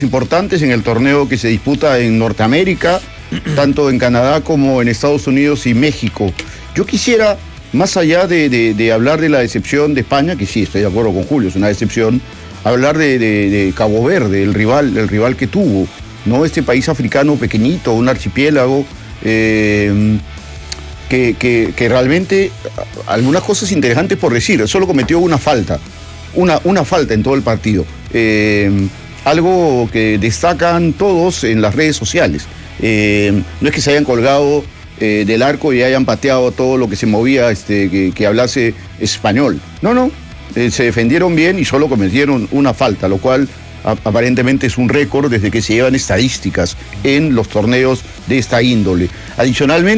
importantes en el torneo que se disputa en Norteamérica, tanto en Canadá como en Estados Unidos y México. Yo quisiera, más allá de hablar de la decepción de España, que sí, estoy de acuerdo con Julio, es una decepción, hablar de Cabo Verde, el rival que tuvo, ¿no? Este país africano pequeñito, un archipiélago, que realmente algunas cosas interesantes por decir. Solo cometió una falta en todo el partido. Algo que destacan todos en las redes sociales. No es que se hayan colgado del arco y hayan pateado todo lo que se movía, que hablase español. No. Se defendieron bien y solo cometieron una falta, lo cual aparentemente es un récord desde que se llevan estadísticas en los torneos de esta índole. Adicionalmente,